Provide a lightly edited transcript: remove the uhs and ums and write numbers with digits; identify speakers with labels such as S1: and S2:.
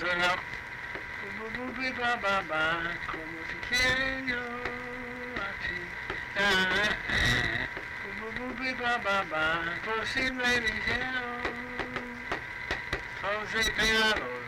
S1: será? Como si quiero yo a ti. Posible ligero, José Pegado.